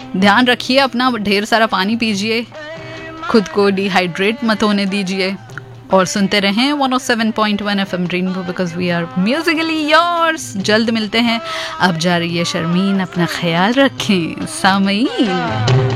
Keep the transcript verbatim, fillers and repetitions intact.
ध्यान रखिए अपना, ढेर सारा पानी पीजिए, खुद को डिहाइड्रेट मत होने दीजिए और सुनते रहें one O seven point one F M rainbow because we are Musically yours. जल्द मिलते हैं। अब जा रही है शर्मीन, अपना ख्याल रखें सामईन।